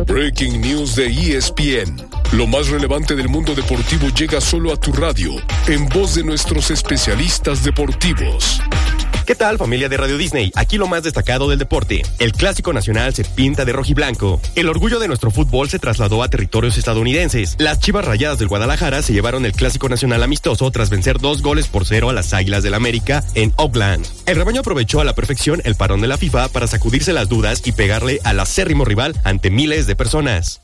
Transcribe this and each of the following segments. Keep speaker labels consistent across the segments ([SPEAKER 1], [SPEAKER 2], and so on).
[SPEAKER 1] Breaking News de ESPN. Lo más relevante del mundo deportivo llega solo a tu radio, en voz de nuestros especialistas deportivos.
[SPEAKER 2] ¿Qué tal, familia de Radio Disney? Aquí lo más destacado del deporte. El Clásico Nacional se pinta de rojiblanco. El orgullo de nuestro fútbol se trasladó a territorios estadounidenses. Las Chivas Rayadas del Guadalajara se llevaron el Clásico Nacional amistoso tras vencer 2-0 a las Águilas del América en Oakland. El rebaño aprovechó a la perfección el parón de la FIFA para sacudirse las dudas y pegarle al acérrimo rival ante miles de personas.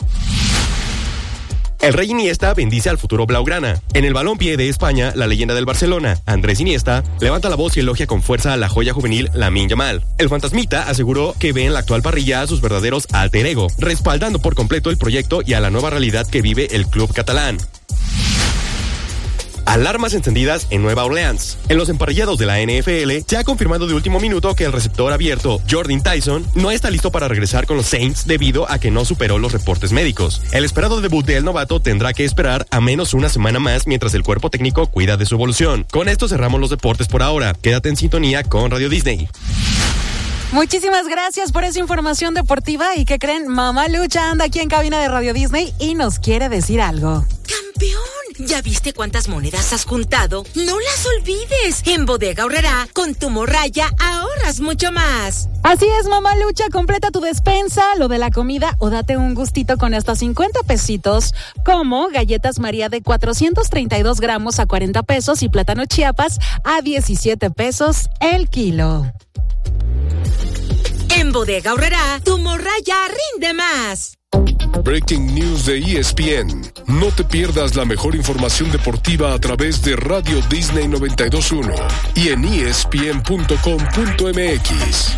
[SPEAKER 2] El Rey Iniesta bendice al futuro blaugrana. En el balompié de España, la leyenda del Barcelona, Andrés Iniesta, levanta la voz y elogia con fuerza a la joya juvenil Lamine Yamal. El fantasmita aseguró que ve en la actual parrilla a sus verdaderos alter ego, respaldando por completo el proyecto y a la nueva realidad que vive el club catalán. Alarmas encendidas en Nueva Orleans. En los emparrillados de la NFL, se ha confirmado de último minuto que el receptor abierto, Jordan Tyson, no está listo para regresar con los Saints debido a que no superó los reportes médicos. El esperado debut del novato tendrá que esperar a menos una semana más mientras el cuerpo técnico cuida de su evolución. Con esto cerramos los deportes por ahora. Quédate en sintonía con Radio Disney.
[SPEAKER 3] Muchísimas gracias por esa información deportiva. ¿Y qué creen? Mamá Lucha anda aquí en cabina de Radio Disney y nos quiere decir algo.
[SPEAKER 4] ¡Campeón! ¿Ya viste cuántas monedas has juntado? ¡No las olvides! En Bodega Aurrerá, con tu morraya, ahorras mucho más.
[SPEAKER 3] Así es, Mamá Lucha, completa tu despensa, lo de la comida o date un gustito con hasta 50 pesitos, como galletas María de 432 gramos a 40 pesos y plátano Chiapas a 17 pesos el kilo.
[SPEAKER 4] En Bodega Aurrerá, tu morraya rinde más.
[SPEAKER 1] Breaking News de ESPN. No te pierdas la mejor información deportiva a través de Radio Disney 92.1 y en ESPN.com.mx.